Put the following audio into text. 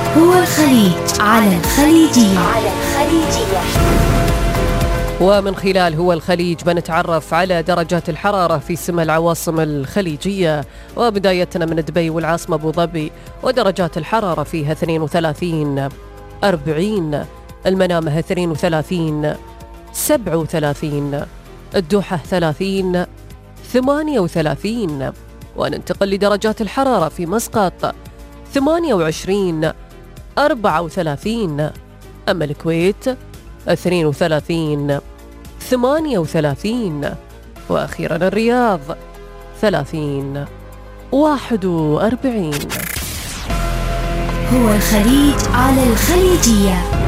هو الخليج على الخليجية. ومن خلال هو الخليج بنتعرف على درجات الحرارة في سما العواصم الخليجية، وبدايتنا من دبي والعاصمة أبو ظبي، ودرجات الحرارة فيها 32 40، المنامة 32 37، الدوحة 30 38. وننتقل لدرجات الحرارة في مسقط 28 34، أما الكويت 32 38، وأخيرا الرياض 30 41. هو الخليج على الخليجية.